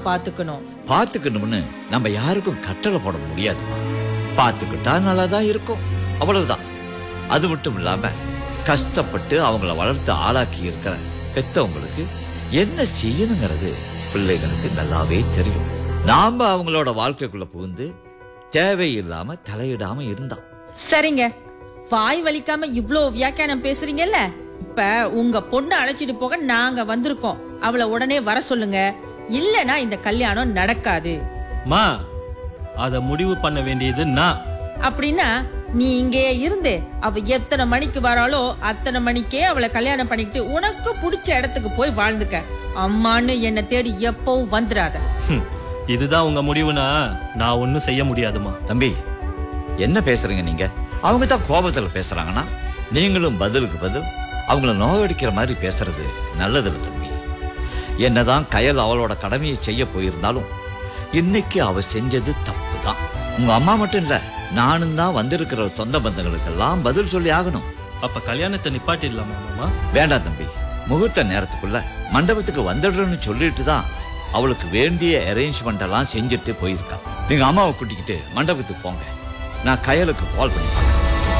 பாத்துக்கணும். பாத்துக்கணும்னு நம்ம யாருக்கும் கட்டளை போட முடியாதுமா. பாத்துக்கிட்டா நல்லாதான் இருக்கும், அவ்வளவுதான். அது மட்டும் இல்லாம கஷ்டப்பட்டு அவங்கள வளர்த்து ஆளாக்கி இருக்கிற பெத்தவங்களுக்கு என்ன செய்யணுங்கிறது பிள்ளைகளுக்கு நல்லாவே தெரியும். நாம அவங்களோட வாழ்க்கைக்குள்ள புகுந்து தேவையில்லாம தலையிடாம இருந்தா சரிங்க. வாய் வலிக்காம இவ்ளோ வியாக்கியானம் பேசுறீங்கல்ல, இப்ப உங்க பொண்ணு அழைச்சிட்டு போக நாங்க வந்திருக்கோம். அவளை உடனே வர சொல்லுங்க, இல்லனா இந்த கல்யாணம் நடக்காது. மா, அத முடிவு பண்ண வேண்டியது நான். அப்படின்னா நீ இங்கே இருந்து அவ எத்தனை மணிக்கு வராளோ அத்தனை மணிக்கே அவளை கல்யாணம் பண்ணிக்கிட்டு உனக்கு பிடிச்ச இடத்துக்கு போய் வாழ்ந்துக்க. அம்மான்னு என்ன தேடி எப்பவும் வந்துடாத. இதுதான் உங்க முடிவுனா நான் ஒன்னும் செய்ய முடியாதுமா. தம்பி, என்ன பேசுறீங்க நீங்க? அவங்க தான் கோபத்துல பேசுறாங்கன்னா நீங்களும் பதிலுக்கு பதில் அவங்கள நோயடிக்கிற மாதிரி பேசுறது நல்லதில்ல தம்பி. என்னதான் கயல் அவளோட கடமையை செய்ய போயிருந்தாலும் இன்னைக்கு அவ செஞ்சது தப்பு தான். உங்க அம்மா மட்டும் இல்ல, நானும் தான் வந்திருக்கிற சொந்த பந்தங்களுக்கெல்லாம் பதில் சொல்லி ஆகணும். அப்ப கல்யாணத்தை நிப்பாட்டிடலாமா மாமா? வேண்டாம் தம்பி, முகூர்த்த நேரத்துக்குள்ள மண்டபத்துக்கு வந்துடுறேன்னு சொல்லிட்டு தான் அவளுக்கு வேண்டிய அரேஞ்ச்மெண்ட் எல்லாம் செஞ்சுட்டு போயிருக்கா. நீங்க அம்மாவை கூட்டிக்கிட்டு மண்டபத்துக்கு போங்க, நான் கயலுக்கு கால் பண்ணி பார்க்கிறேன்.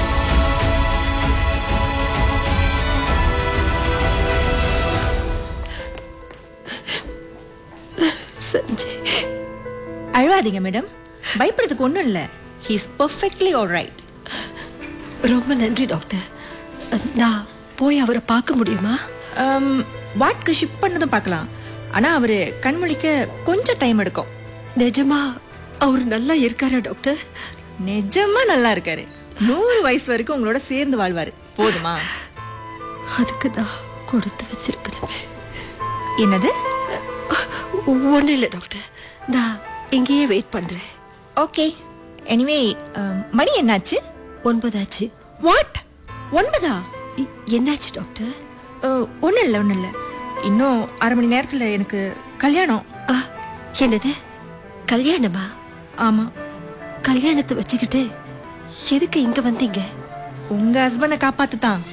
அழுவாதீங்க மேடம், பயப்படுறதுக்கு ஒண்ணும் இல்ல. He is perfectly all right. ரொம்ப நன்றி டாக்டர். நான் போய் அவரை பார்க்க முடியுமா? வாட்க்கு ஷிஃப்ட் பண்ணதும் பார்க்கலாம். ஆனா அவரு கண்முழிக்க கொஞ்சம் டைம் எடுக்கும். நிஜமா அவர் நல்லா இருக்காரா டாக்டர்? நிஜமா நல்லா இருக்காரு. 100 வயசு வரைக்கும் உங்களோட சேர்ந்து வாழ்வாரு. போதுமா? அதுக்கு நான் கொடுத்து வச்சிருக்கணுமே. என்னது? ஒன்றும் இல்லை டாக்டர், நான் இங்கேயே வெயிட் பண்றேன். ஓகே. எனிவே, மணி என்னாச்சு? 9 ஆச்சு. வாட்? 9? என்னாச்சு டாக்டர்? ஒன்றும் இல்லை. இன்னும் 1/2 மணி நேரத்துல எனக்கு கல்யாணம். என்னது கல்யாணமா? ஆமா. கல்யாணத்தை வச்சுக்கிட்டு எதுக்கு இங்க வந்தீங்க? உங்க ஹஸ்பண்டை காப்பாத்துதான்.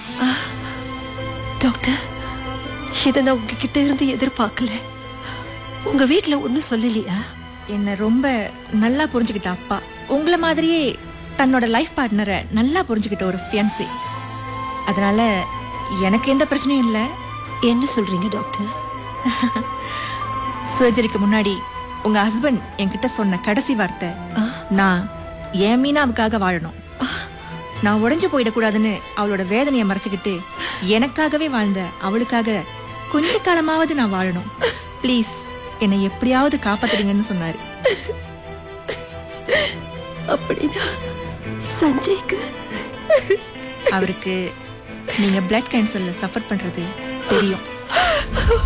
டாக்டர், இதை நான் உங்ககிட்ட இருந்து எதிர்பார்க்கல. உங்க வீட்டுல ஒன்னும் சொல்லலையா? என்ன ரொம்ப நல்லா புரிஞ்சுக்கிட்ட அப்பா, உங்களை மாதிரியே தன்னோட லைஃப் பார்ட்னரை நல்லா புரிஞ்சுக்கிட்ட ஒரு ஃபியான்சி. அதனால எனக்கு எந்த பிரச்சனையும் இல்லை. என்ன சொல்றீங்க டாக்டர்? சர்ஜரிக்கு முன்னாடி உங்க ஹஸ்பண்ட் என்கிட்ட சொன்ன கடைசி வார்த்தை, நான் என் மீனாவுக்காக வாழணும், நான் உடைஞ்சு போயிடக்கூடாதுன்னு அவளோட வேதனையை மறைச்சுக்கிட்டு எனக்காகவே வாழ்ந்த அவளுக்காக கொஞ்ச காலமாவது நான் வாழணும், ப்ளீஸ் என்னை எப்படியாவது காப்பாத்துறீங்கன்னு சொன்னாரு. அப்படின்னா சஞ்சய்க்கு? அவருக்கு நீங்க பிளட் கேன்சர்ல சஃபர் பண்றது தெரியும்.